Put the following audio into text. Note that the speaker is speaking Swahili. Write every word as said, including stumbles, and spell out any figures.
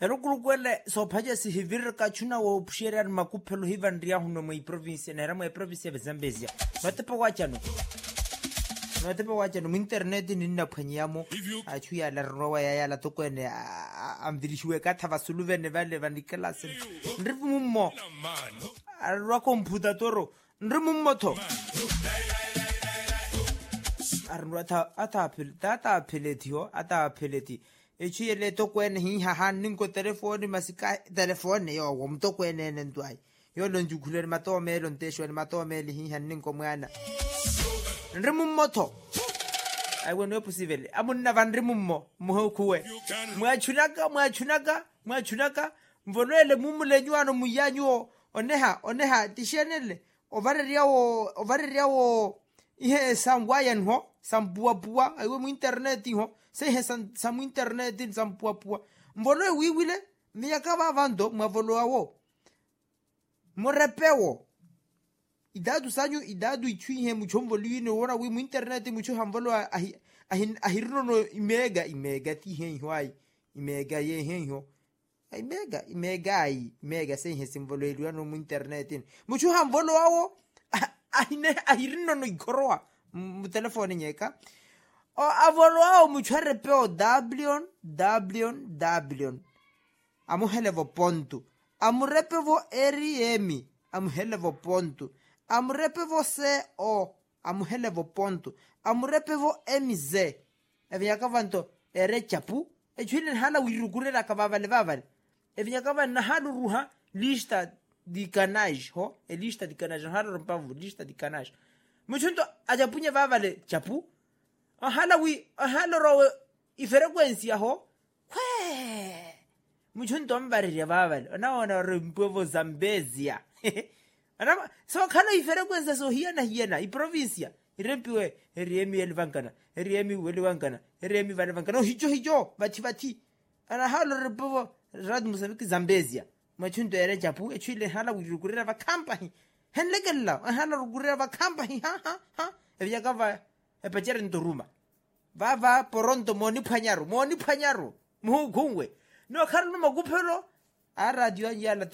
ero kulukwele so phaje si hivir ka chuna wo pshera makuphelo hivandria huno mo province na era mo province ya Zambezia notepa wa chano notepa wa chano internet ni nna phanyamo a chuya la rowa ya ya la tokwene amdirishwe ka thava suluvene vale vandikela se ndri mummo arwa computer toro ndri mummo tho arwa tha ata phil data philetio ata phileti echi le tokwene hi ha hanin ko telefoni masika telefoni yo wo mtokwene nentwai yo lo njukhulele matome lo ntesho le matome le hi hanin ko mwana ndri mummo tho ai wona possible amunna vandri mummo mo kuwe mwa chunaka mwa chunaka mwa chunaka mvolele mumule nywano muyanyo oneha oneha tishenele ovareria wo ovareria wo ihe sangwaya nho sambua bua aiwe mu internet ho se he sam internet sambua bua mvolo wiwile miyaka vavando mwavolo awo morepewo idadu sanyu idadu ichwihe muchombo lwine wona wi mu internet mucho hamvolo ahi ahirno no imega imega ti hen hwai imega ye hen ho imega imega ai imega se he simbolo lwano mu internet mucho hamvolo awo ahine ahirno no ikoroa mu telefoni nyeka o avolo awo mucho repeo w w w amu helevo pontu amu repevo eriemi amu helevo pontu amurepevo se o amuhelevo ponto amurepevo emize evyaka vanto ere chapu echwile hala wirugurela kavavale vavale evyaka vanna halu ruha lista di canage ho e lista di canage halu rompavu lista di canage muchunto ajapunya vavale chapu hala wi hala ro i frequency ho kwe muchunto ambarire vavale naona rompovo Zambezia Anama so kana iferekwenza so hiana hiana i provincia irempiwe eriemi elvankana eriemi welwankana eriemi valvankana no hijo hijo bachi bachi ana halo repo rad Mozambique Zambezia machundo ere japu echile hala wirugurira va company henlegella hala rugurira va company ha ha ha evyakava epachere ndoruma vava poronto moni phanyaro moni phanyaro mu gungwe no khalo makuphelo a radio yala